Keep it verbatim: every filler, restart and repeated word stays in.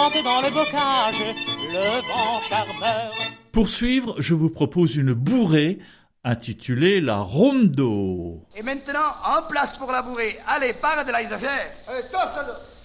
chante dans le bocage le vent charmeur. Pour suivre, je vous propose une bourrée intitulée La Rondo. Et maintenant, en place pour la bourrée. Allez, parle de la Isafère. Allez, torse,